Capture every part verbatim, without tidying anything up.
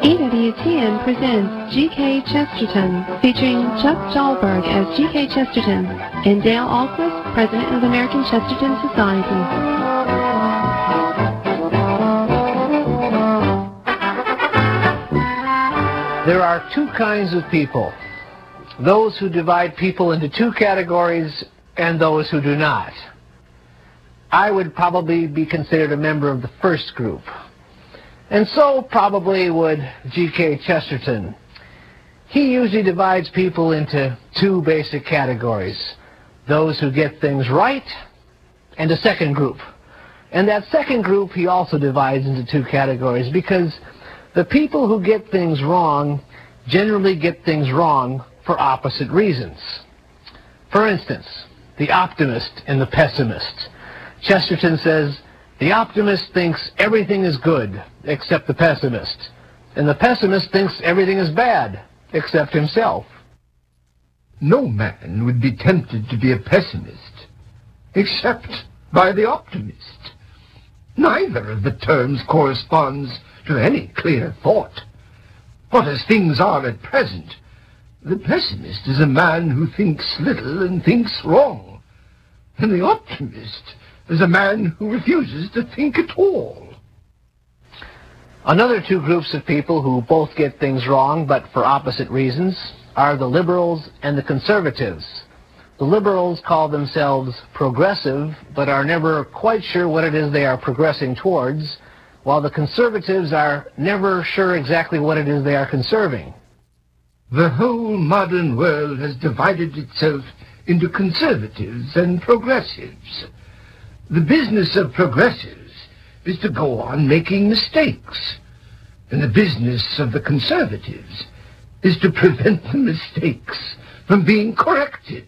E W T N presents G K Chesterton, featuring Chuck Dahlberg as G K Chesterton and Dale Ahlquist, President of the American Chesterton Society. There are two kinds of people. Those who divide people into two categories and those who do not. I would probably be considered a member of the first group. And so probably would G K Chesterton. He usually divides people into two basic categories. Those who get things right and a second group. And that second group he also divides into two categories because the people who get things wrong generally get things wrong for opposite reasons. For instance, the optimist and the pessimist. Chesterton says, the optimist thinks everything is good except the pessimist, and the pessimist thinks everything is bad except himself. No man would be tempted to be a pessimist except by the optimist. Neither of the terms corresponds to any clear thought. But as things are at present, the pessimist is a man who thinks little and thinks wrong, and the optimist is a man who refuses to think at all. Another two groups of people who both get things wrong but for opposite reasons are the liberals and the conservatives. The liberals call themselves progressive but are never quite sure what it is they are progressing towards, while the conservatives are never sure exactly what it is they are conserving. The whole modern world has divided itself into conservatives and progressives. The business of progressives is to go on making mistakes, and the business of the conservatives is to prevent the mistakes from being corrected.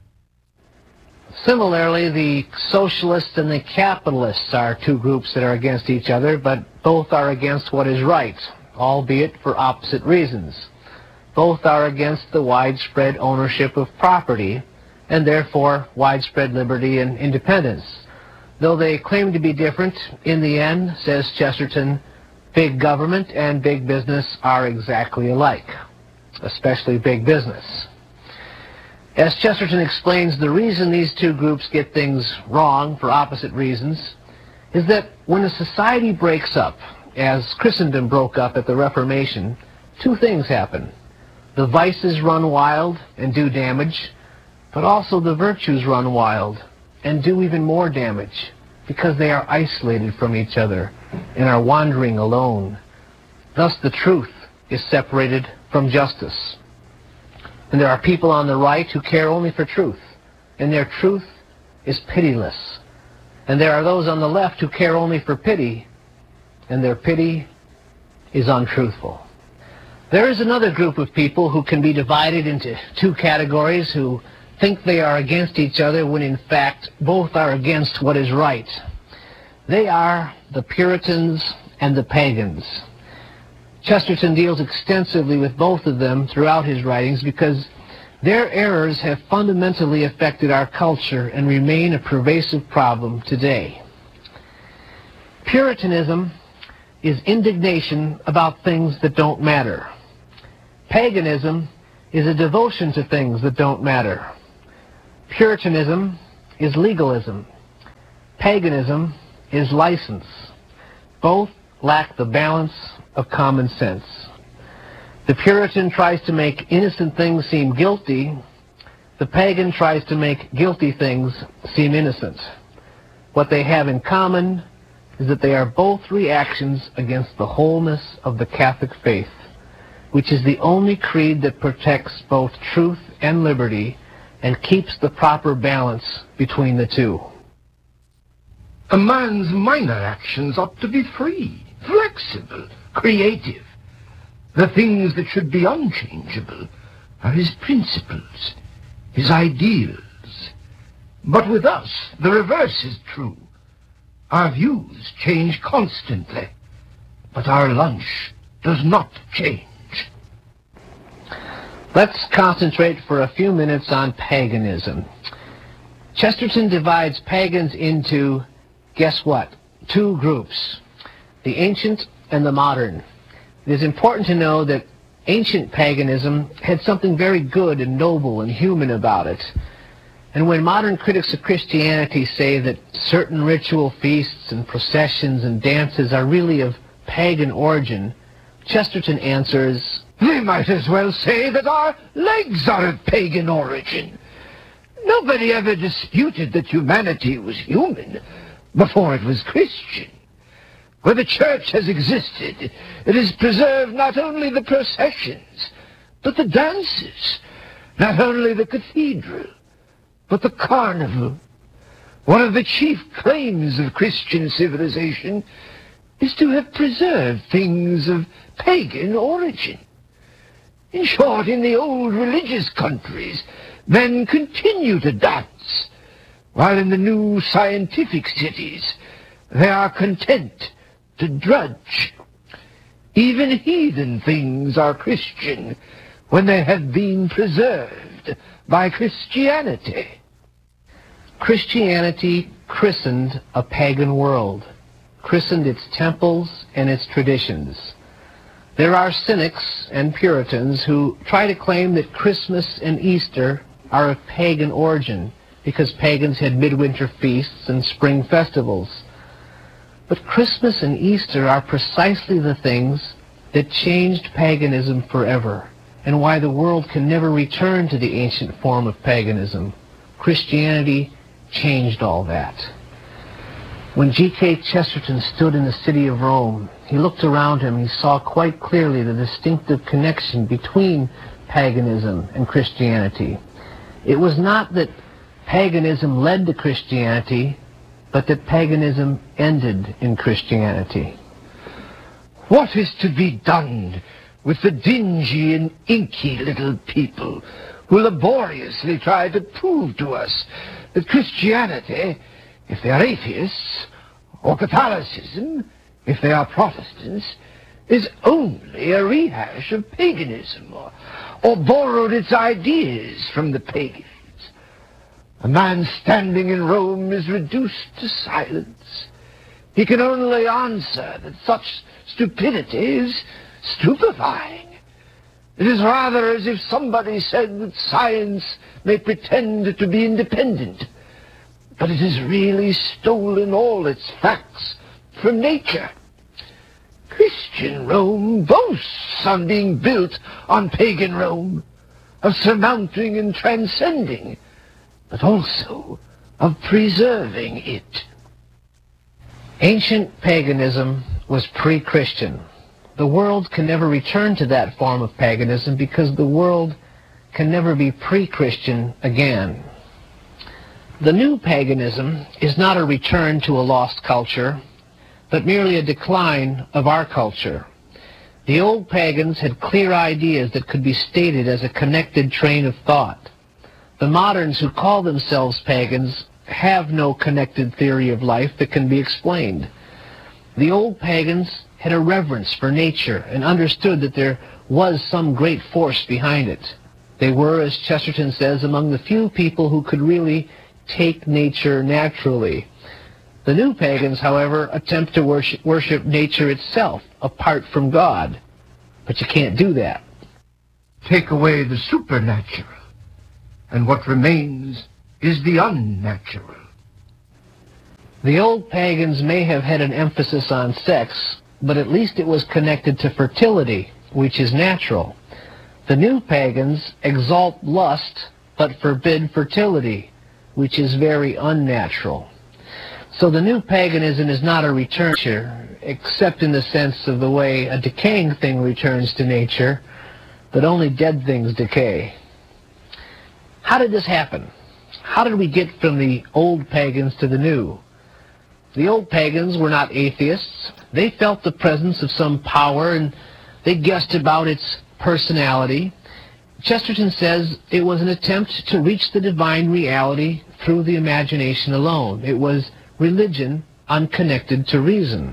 Similarly, the socialists and the capitalists are two groups that are against each other, but both are against what is right, albeit for opposite reasons. Both are against the widespread ownership of property, and therefore widespread liberty and independence. Though they claim to be different, in the end, says Chesterton, big government and big business are exactly alike, especially big business. As Chesterton explains, the reason these two groups get things wrong for opposite reasons is that when a society breaks up, as Christendom broke up at the Reformation, two things happen. The vices run wild and do damage, but also the virtues run wild and do even more damage because they are isolated from each other and are wandering alone. Thus the truth is separated from justice. And there are people on the right who care only for truth, and their truth is pitiless. And there are those on the left who care only for pity, and their pity is untruthful. There is another group of people who can be divided into two categories, who think they are against each other when in fact both are against what is right. They are the Puritans and the pagans. Chesterton deals extensively with both of them throughout his writings because their errors have fundamentally affected our culture and remain a pervasive problem today. Puritanism is indignation about things that don't matter. Paganism is a devotion to things that don't matter. Puritanism is legalism. Paganism is license. Both lack the balance of common sense. The Puritan tries to make innocent things seem guilty. The pagan tries to make guilty things seem innocent. What they have in common is that they are both reactions against the wholeness of the Catholic faith, which is the only creed that protects both truth and liberty and keeps the proper balance between the two. A man's minor actions ought to be free, flexible, creative. The things that should be unchangeable are his principles, his ideals. But with us, the reverse is true. Our views change constantly, but our lunch does not change. Let's concentrate for a few minutes on paganism. Chesterton divides pagans into, guess what, two groups, the ancient and the modern. It is important to know that ancient paganism had something very good and noble and human about it. And when modern critics of Christianity say that certain ritual feasts and processions and dances are really of pagan origin, Chesterton answers, "They might as well say that our legs are of pagan origin. Nobody ever disputed that humanity was human before it was Christian. Where the church has existed, it has preserved not only the processions, but the dances, not only the cathedral, but the carnival. One of the chief claims of Christian civilization is to have preserved things of pagan origin. In short, in the old religious countries, men continue to dance, while in the new scientific cities, they are content to drudge. Even heathen things are Christian when they have been preserved by Christianity." Christianity christened a pagan world, christened its temples and its traditions. There are cynics and Puritans who try to claim that Christmas and Easter are of pagan origin because pagans had midwinter feasts and spring festivals. But Christmas and Easter are precisely the things that changed paganism forever, and why the world can never return to the ancient form of paganism. Christianity changed all that. When G K Chesterton stood in the city of Rome, he looked around him and he saw quite clearly the distinctive connection between paganism and Christianity. It was not that paganism led to Christianity, but that paganism ended in Christianity. "What is to be done with the dingy and inky little people who laboriously try to prove to us that Christianity, if they are atheists, or Catholicism, if they are Protestants, is only a rehash of paganism, or, or borrowed its ideas from the pagans? A man standing in Rome is reduced to silence. He can only answer that such stupidity is stupefying. It is rather as if somebody said that science may pretend to be independent, but it has really stolen all its facts from nature. Christian Rome boasts on being built on pagan Rome, of surmounting and transcending, but also of preserving it." Ancient paganism was pre-Christian. The world can never return to that form of paganism because the world can never be pre-Christian again. The new paganism is not a return to a lost culture, but merely a decline of our culture. The old pagans had clear ideas that could be stated as a connected train of thought. The moderns who call themselves pagans have no connected theory of life that can be explained. The old pagans had a reverence for nature and understood that there was some great force behind it. They were, as Chesterton says, among the few people who could really take nature naturally. The new pagans, however, attempt to worship, worship nature itself apart from God. But you can't do that. Take away the supernatural, and what remains is the unnatural. The old pagans may have had an emphasis on sex, but at least it was connected to fertility, which is natural. The new pagans exalt lust, but forbid fertility, which is very unnatural. So the new paganism is not a return to nature, except in the sense of the way a decaying thing returns to nature, but only dead things decay. How did this happen? How did we get from the old pagans to the new? The old pagans were not atheists. They felt the presence of some power, and they guessed about its personality. Chesterton says it was an attempt to reach the divine reality through the imagination alone. It was religion unconnected to reason.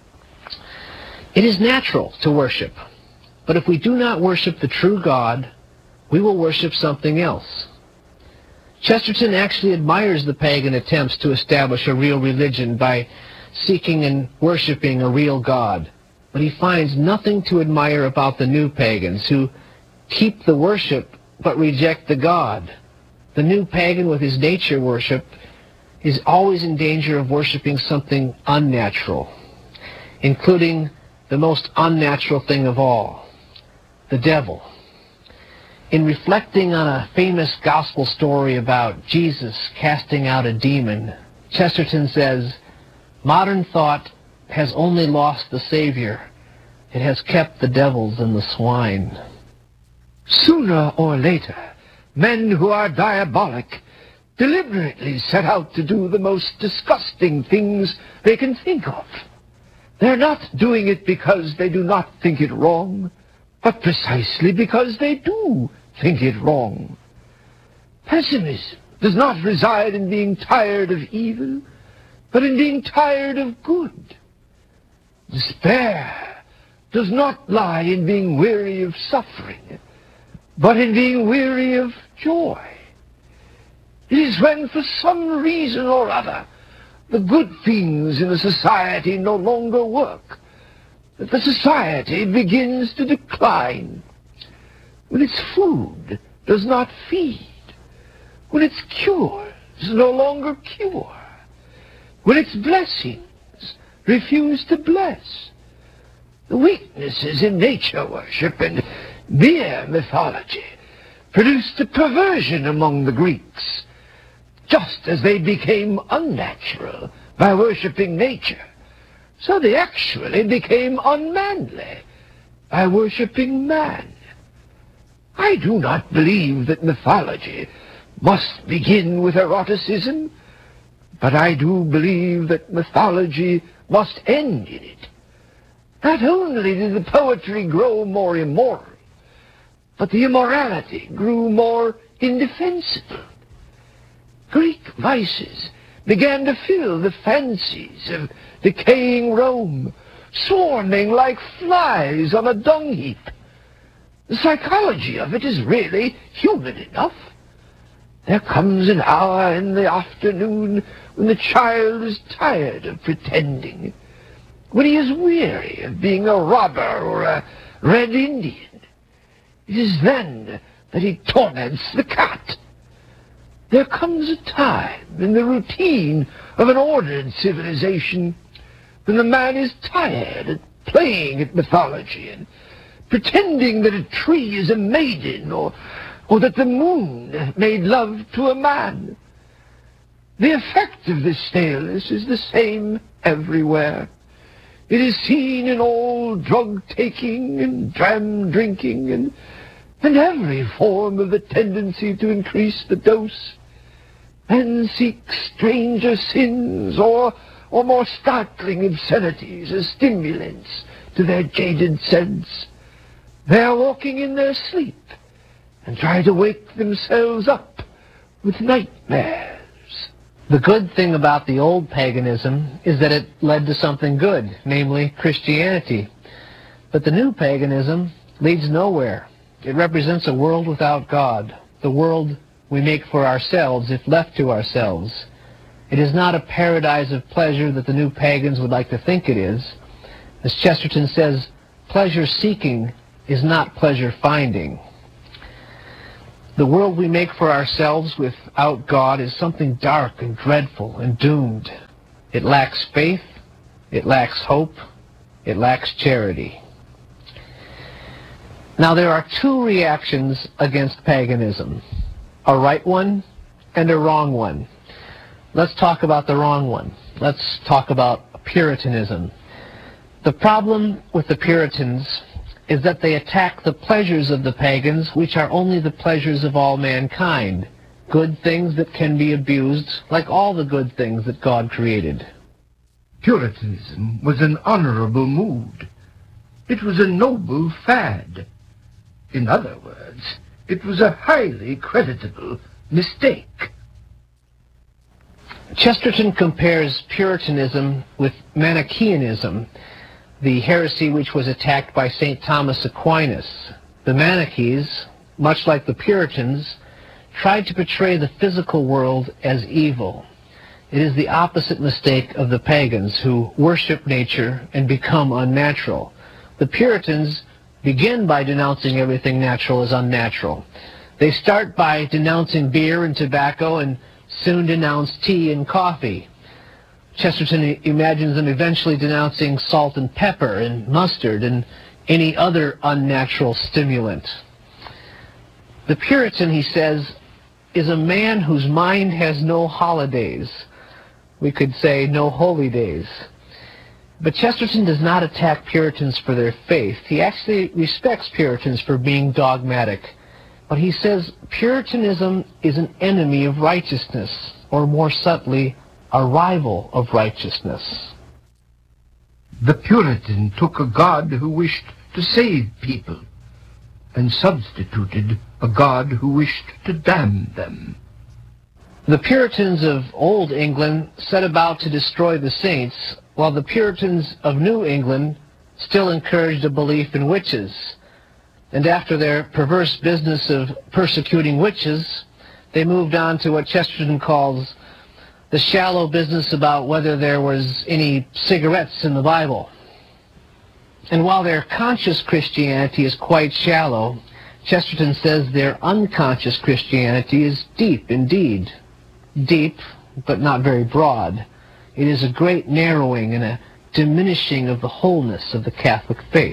It is natural to worship, but if we do not worship the true God, we will worship something else. Chesterton actually admires the pagan attempts to establish a real religion by seeking and worshiping a real God. But he finds nothing to admire about the new pagans who keep the worship but reject the God. The new pagan with his nature worship is always in danger of worshiping something unnatural, including the most unnatural thing of all, the devil. In reflecting on a famous gospel story about Jesus casting out a demon, Chesterton says, "Modern thought has only lost the Savior. It has kept the devils and the swine." Sooner or later, men who are diabolic deliberately set out to do the most disgusting things they can think of. They're not doing it because they do not think it wrong, but precisely because they do think it wrong. Pessimism does not reside in being tired of evil, but in being tired of good. Despair does not lie in being weary of suffering, but in being weary of joy. It is when, for some reason or other, the good things in a society no longer work, that the society begins to decline. When its food does not feed, when its cures no longer cure, when its blessings refuse to bless. The weaknesses in nature worship and mere mythology produced a perversion among the Greeks. Just as they became unnatural by worshipping nature, so they actually became unmanly by worshipping man. I do not believe that mythology must begin with eroticism, but I do believe that mythology must end in it. Not only did the poetry grow more immoral, but the immorality grew more indefensible. Greek vices began to fill the fancies of decaying Rome, swarming like flies on a dung heap. The psychology of it is really human enough. There comes an hour in the afternoon when the child is tired of pretending, when he is weary of being a robber or a Red Indian. It is then that he torments the cat. There comes a time in the routine of an ordered civilization when the man is tired of playing at mythology and pretending that a tree is a maiden or, or that the moon made love to a man. The effect of this staleness is the same everywhere. It is seen in all drug-taking and dram-drinking and, and every form of the tendency to increase the dose. Men seek stranger sins or, or more startling obscenities as stimulants to their jaded sense. They are walking in their sleep and try to wake themselves up with nightmares. The good thing about the old paganism is that it led to something good, namely Christianity. But the new paganism leads nowhere. It represents a world without God, the world we make for ourselves if left to ourselves. It is not a paradise of pleasure that the new pagans would like to think it is. As Chesterton says, pleasure-seeking is not pleasure-finding. The world we make for ourselves without God is something dark and dreadful and doomed. It lacks faith, it lacks hope, it lacks charity. Now there are two reactions against paganism, a right one and a wrong one. Let's talk about the wrong one. Let's talk about Puritanism. The problem with the Puritans is that they attack the pleasures of the pagans, which are only the pleasures of all mankind, good things that can be abused, like all the good things that God created. Puritanism was an honorable mood. It was a noble fad. In other words, it was a highly creditable mistake. Chesterton compares Puritanism with Manichaeanism, the heresy which was attacked by Saint Thomas Aquinas. The Manichees, much like the Puritans, tried to portray the physical world as evil. It is the opposite mistake of the pagans who worship nature and become unnatural. The Puritans begin by denouncing everything natural as unnatural. They start by denouncing beer and tobacco and soon denounce tea and coffee. Chesterton imagines them eventually denouncing salt and pepper and mustard and any other unnatural stimulant. The Puritan, he says, is a man whose mind has no holidays. We could say no holy days. But Chesterton does not attack Puritans for their faith. He actually respects Puritans for being dogmatic. But he says Puritanism is an enemy of righteousness, or more subtly, a rival of righteousness. The Puritan took a God who wished to save people and substituted a God who wished to damn them. The Puritans of Old England set about to destroy the saints, while the Puritans of New England still encouraged a belief in witches. And after their perverse business of persecuting witches, they moved on to what Chesterton calls the shallow business about whether there was any cigarettes in the Bible. And while their conscious Christianity is quite shallow, Chesterton says their unconscious Christianity is deep indeed. Deep, but not very broad. It is a great narrowing and a diminishing of the wholeness of the Catholic faith.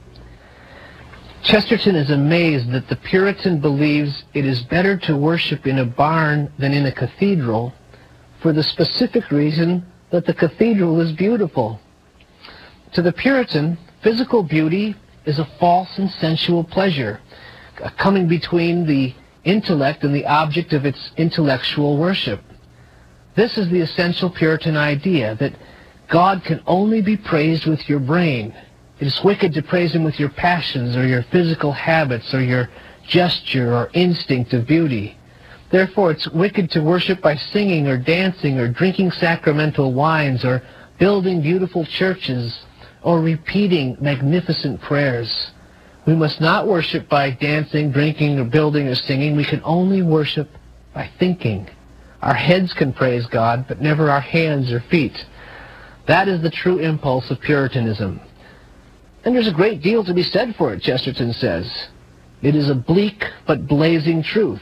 Chesterton is amazed that the Puritan believes it is better to worship in a barn than in a cathedral, for the specific reason that the cathedral is beautiful. To the Puritan, physical beauty is a false and sensual pleasure, coming between the intellect and the object of its intellectual worship. This is the essential Puritan idea, that God can only be praised with your brain. It is wicked to praise Him with your passions or your physical habits or your gesture or instinct of beauty. Therefore, it's wicked to worship by singing or dancing or drinking sacramental wines or building beautiful churches or repeating magnificent prayers. We must not worship by dancing, drinking, or building or singing. We can only worship by thinking. Our heads can praise God, but never our hands or feet. That is the true impulse of Puritanism. And there's a great deal to be said for it, Chesterton says. It is a bleak but blazing truth.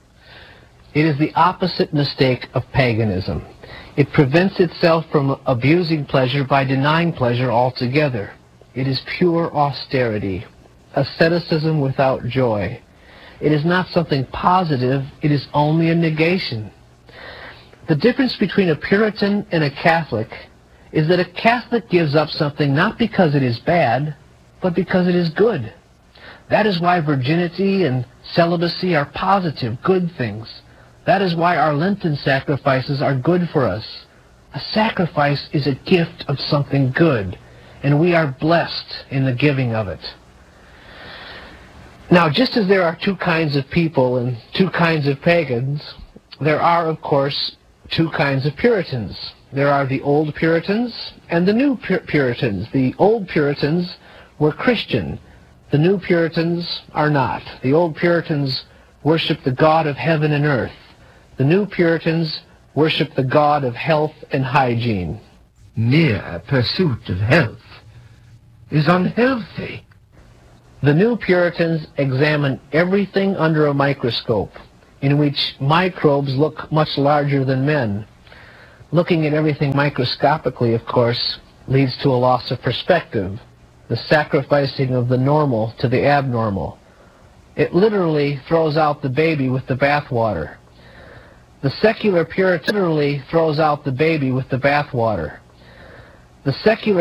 It is the opposite mistake of paganism. It prevents itself from abusing pleasure by denying pleasure altogether. It is pure austerity, asceticism without joy. It is not something positive, it is only a negation. The difference between a Puritan and a Catholic is that a Catholic gives up something not because it is bad, but because it is good. That is why virginity and celibacy are positive, good things. That is why our Lenten sacrifices are good for us. A sacrifice is a gift of something good, and we are blessed in the giving of it. Now, just as there are two kinds of people and two kinds of pagans, there are, of course, two kinds of Puritans. There are the old Puritans and the new Pur- Puritans. The old Puritans were Christian. The new Puritans are not. The old Puritans worship the God of heaven and earth. The new Puritans worship the God of health and hygiene. Mere pursuit of health is unhealthy. The new Puritans examine everything under a microscope, in which microbes look much larger than men. Looking at everything microscopically, of course, leads to a loss of perspective, the sacrificing of the normal to the abnormal. It literally throws out the baby with the bathwater. The secular Puritan literally throws out the baby with the bathwater. The secular